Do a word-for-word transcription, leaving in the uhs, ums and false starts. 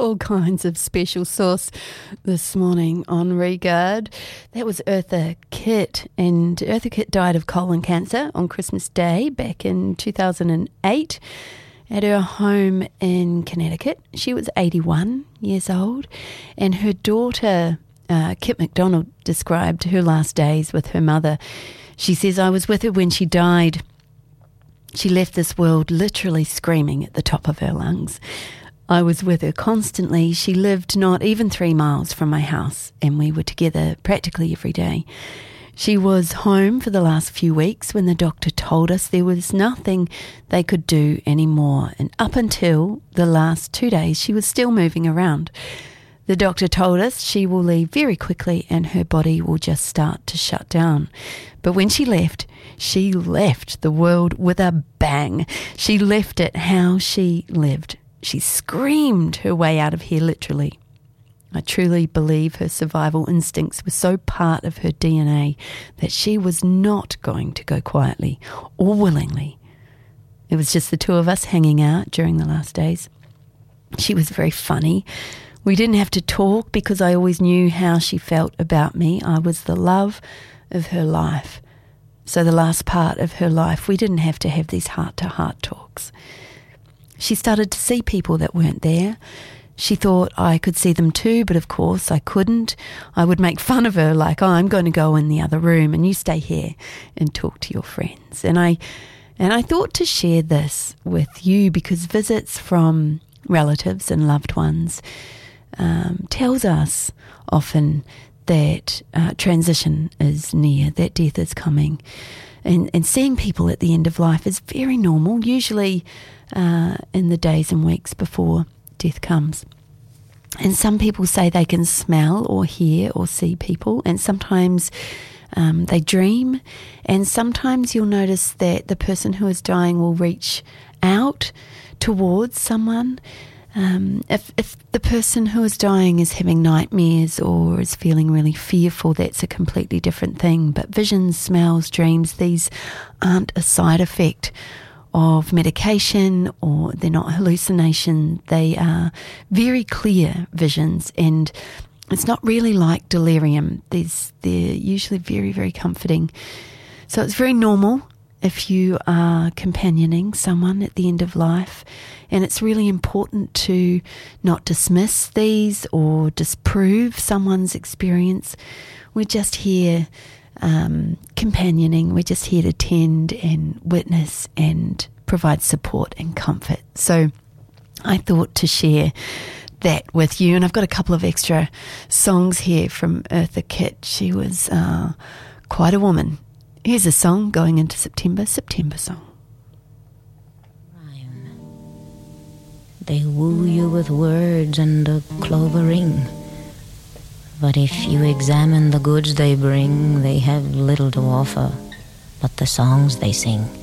all kinds of special sauce this morning on Regard. That was Eartha Kitt, and Eartha Kitt died of colon cancer on Christmas Day back in two thousand eight at her home in Connecticut. She was eighty-one years old, and her daughter, uh, Kit McDonald, described her last days with her mother. She says, "I was with her when she died. She left this world literally screaming at the top of her lungs. I was with her constantly. She lived not even three miles from my house, and we were together practically every day. She was home for the last few weeks when the doctor told us there was nothing they could do anymore. And up until the last two days, she was still moving around. The doctor told us she will leave very quickly and her body will just start to shut down. But when she left, she left the world with a bang. She left it how she lived. She screamed her way out of here, literally. I truly believe her survival instincts were so part of her D N A that she was not going to go quietly or willingly. It was just the two of us hanging out during the last days. She was very funny. We didn't have to talk because I always knew how she felt about me. I was the love of her life. So the last part of her life, we didn't have to have these heart-to-heart talks. She started to see people that weren't there. She thought I could see them too, but of course I couldn't. I would make fun of her like, oh, I'm going to go in the other room and you stay here and talk to your friends. And I, and I thought to share this with you because visits from relatives and loved ones Um, tells us often that uh, transition is near, that death is coming. And, and seeing people at the end of life is very normal, usually uh, in the days and weeks before death comes. And some people say they can smell or hear or see people, and sometimes um, they dream, and sometimes you'll notice that the person who is dying will reach out towards someone. Um, if, if the person who is dying is having nightmares or is feeling really fearful, that's a completely different thing. But visions, smells, dreams, these aren't a side effect of medication, or they're not hallucination. They are very clear visions, and it's not really like delirium. There's, they're usually very, very comforting. So it's very normal if you are companioning someone at the end of life. And it's really important to not dismiss these or disprove someone's experience. We're just here um, companioning. We're just here to tend and witness and provide support and comfort. So I thought to share that with you. And I've got a couple of extra songs here from Eartha Kitt. She was uh, quite a woman. Here's a song going into September, September song. They woo you with words and a clover ring, but if you examine the goods they bring, they have little to offer but the songs they sing.